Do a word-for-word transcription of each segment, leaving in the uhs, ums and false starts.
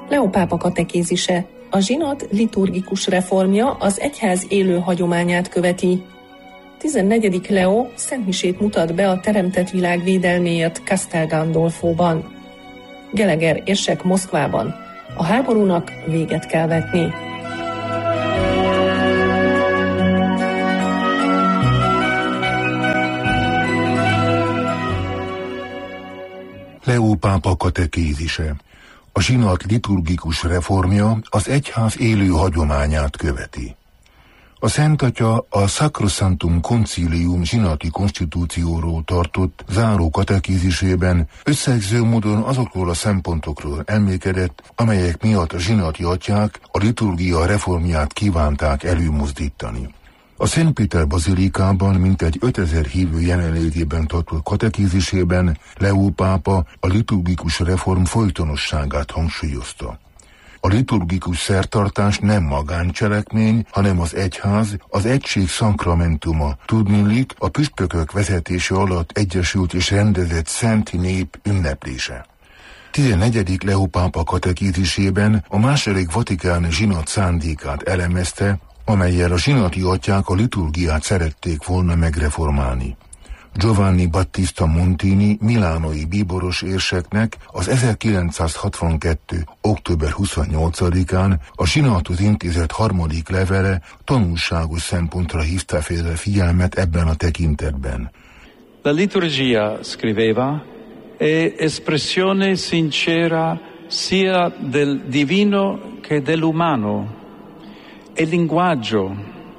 Leó pápa katekézise. A zsinat liturgikus reformja az egyház élő hagyományát követi. tizennegyedik Leó szentmisét mutat be a teremtett világ védelméért Castel Gandolfóban. Geleger érsek Moszkvában. A háborúnak véget kell vetni. Leó pápa katekézise. A zsinat liturgikus reformja az egyház élő hagyományát követi. A Szent Atya a Sacrosanctum Concilium zsinati konstitúcióról tartott záró katekézisében összegző módon azokról a szempontokról emlékedett, amelyek miatt a zsinati atyák a liturgia reformját kívánták előmozdítani. A Szent Péter bazilikában mintegy ötezer hívő jelenlétében tartott katekézisében Leó pápa a liturgikus reform folytonosságát hangsúlyozta. A liturgikus szertartás nem magáncselekmény, hanem az egyház, az egység szankramentuma, tudniillik a püspökök vezetése alatt egyesült és rendezett szent nép ünneplése. tizennegyedik Leó pápa katekézisében a második vatikáni zsinat szándékát elemezte, amellyel a zsinati atyák a liturgiát szerették volna megreformálni. Giovanni Battista Montini milánói bíboros érseknek az ezerkilencszázhatvankettő. október huszonnyolcadikán a zsinathoz intézett harmadik levele tanulságos szempontra hívta fel figyelmet ebben a tekintetben. La liturgia, scriveva, è espressione sincera sia del divino che dell'umano. È linguaggio.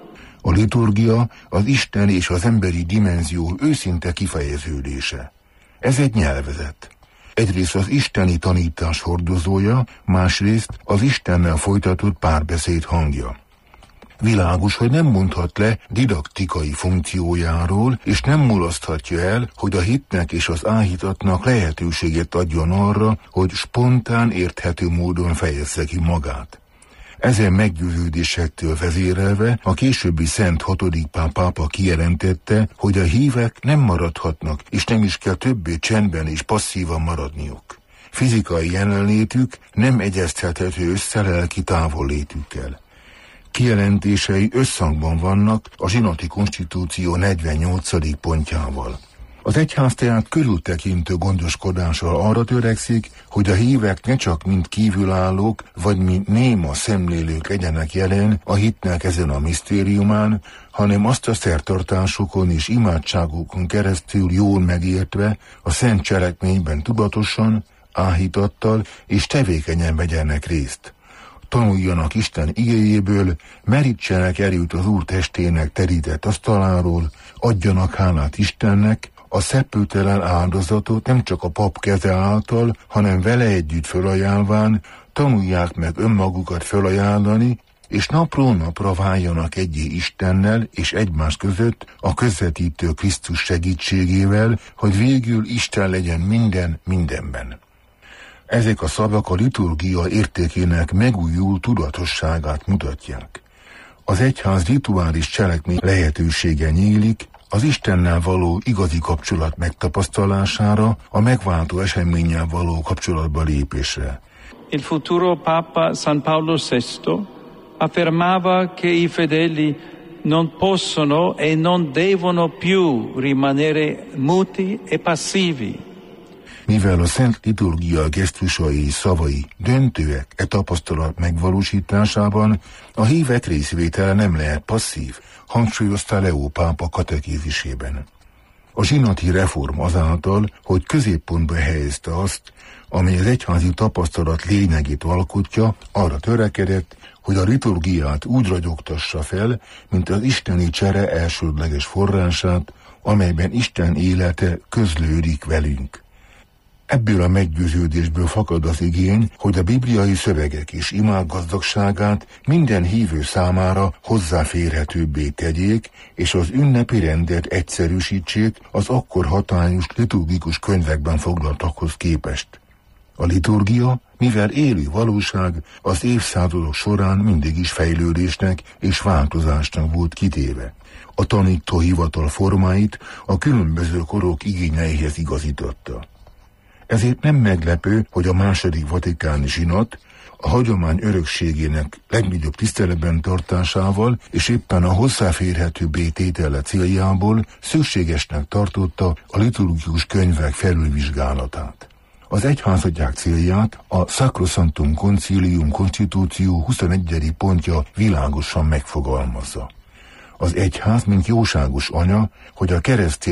A liturgia az Isten és az emberi dimenzió őszinte kifejeződése. Ez egy nyelvezet. Egyrészt az isteni tanítás hordozója, másrészt az Istennel folytatott párbeszéd hangja. Világos, hogy nem mondhat le didaktikai funkciójáról, és nem mulaszthatja el, hogy a hitnek és az áhítatnak lehetőséget adjon arra, hogy spontán, érthető módon fejezze ki magát. Ezen meggyőződésektől vezérelve a későbbi Szent hatodik Pál pápa kijelentette, hogy a hívek nem maradhatnak, és nem is kell többé csendben és passzívan maradniuk. Fizikai jelenlétük nem egyeztethető össze lelki távollétükkel. Kijelentései összhangban vannak a zsinati konstitúció negyvennyolcadik pontjával. Az egyház tehát körültekintő gondoskodással arra törekszik, hogy a hívek ne csak mint kívülállók, vagy mint néma szemlélők legyenek jelen a hitnek ezen a misztériumán, hanem azt a szertartásokon és imádságokon keresztül jól megértve a szent cselekményben tudatosan, áhítattal és tevékenyen vegyenek részt. Tanuljanak Isten igéjéből, merítsenek erőt az Úr testének terített asztaláról, adjanak hálát Istennek, a szeppőtelen áldozatot nem csak a pap keze által, hanem vele együtt fölajánlván tanulják meg önmagukat fölajánlani, és napról napra váljanak egyé Istennel és egymás között a közvetítő Krisztus segítségével, hogy végül Isten legyen minden mindenben. Ezek a szavak a liturgia értékének megújult tudatosságát mutatják. Az egyház rituális cselekmény lehetősége nyílik az Istennel való igazi kapcsolat megtapasztalására, a megváltó eseménnyel való kapcsolatba lépésre. Il futuro Papa San Paolo sesto affermava che i fedeli non possono e non devono più rimanere muti e passivi. Mivel a szent liturgia gesztusai és szavai döntőek e tapasztalat megvalósításában, a hívek részvétele nem lehet passzív, hangsúlyozta Leó pápa katekézisében. A zsinati reform azáltal, hogy középpontba helyezte azt, amely az egyházi tapasztalat lényegét alkotja, arra törekedett, hogy a liturgiát úgy ragyogtassa fel, mint az isteni csere elsődleges forrását, amelyben Isten élete közlődik velünk. Ebből a meggyőződésből fakad az igény, hogy a bibliai szövegek és imák gazdagságát minden hívő számára hozzáférhetőbbé tegyék, és az ünnepi rendet egyszerűsítsék az akkor hatályos liturgikus könyvekben foglaltakhoz képest. A liturgia, mivel élő valóság, az évszázadok során mindig is fejlődésnek és változásnak volt kitéve. A tanító hivatal formáit a különböző korok igényeihez igazította. Ezért nem meglepő, hogy a második vatikáni zsinat a hagyomány örökségének legnagyobb tiszteletben tartásával és éppen a hozzáférhetőbbé tétele céljából szükségesnek tartotta a liturgikus könyvek felülvizsgálatát. Az egyházadják célját a Sacrosanctum Concilium konstitúció huszonegyedik pontja világosan megfogalmazza. Az egyház, mint jóságos anya, hogy a kereszt